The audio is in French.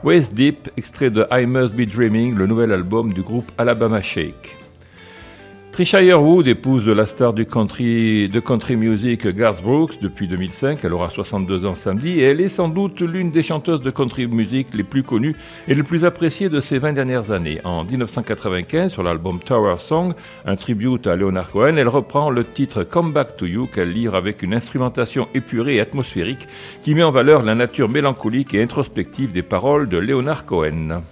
Waist Deep, extrait de I Must Be Dreaming, le nouvel album du groupe Alabama Shake. Trisha Yearwood, épouse de la star de country music Garth Brooks depuis 2005, elle aura 62 ans samedi et elle est sans doute l'une des chanteuses de country music les plus connues et les plus appréciées de ces 20 dernières années. En 1995, sur l'album Tower Song, un tribute à Leonard Cohen, elle reprend le titre Come Back to You qu'elle livre avec une instrumentation épurée et atmosphérique qui met en valeur la nature mélancolique et introspective des paroles de Leonard Cohen.